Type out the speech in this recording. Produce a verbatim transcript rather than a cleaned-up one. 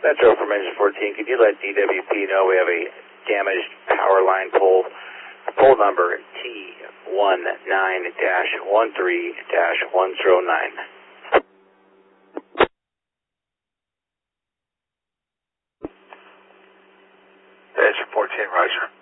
Metro from engine fourteen, could you let D W P know we have a damaged power line pole, pole number T one nine dash one three dash one zero nine. Engine fourteen, Roger.